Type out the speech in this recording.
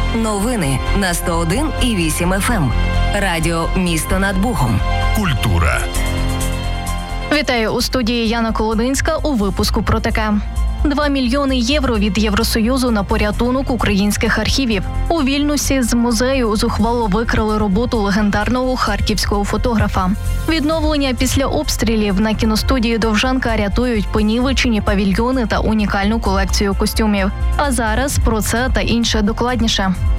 Новини на 101,8 FM. Радіо «Місто над Богом». Культура. Вітаю у студії Яна Колодинська у випуску про таке. 2 мільйони євро від Євросоюзу на порятунок українських архівів. У Вільнюсі з музею зухвало викрали роботу легендарного харківського фотографа. Відновлення після обстрілів на кіностудії «Довжанка» рятують понівечені павільйони та унікальну колекцію костюмів. А зараз про це та інше докладніше.